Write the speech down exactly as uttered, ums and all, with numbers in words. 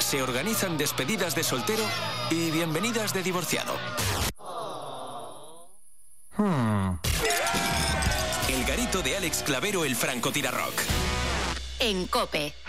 se organizan despedidas de soltero y bienvenidas de divorciado. Hmm. El garito de Alex Clavero, el francotirarrock. En COPE.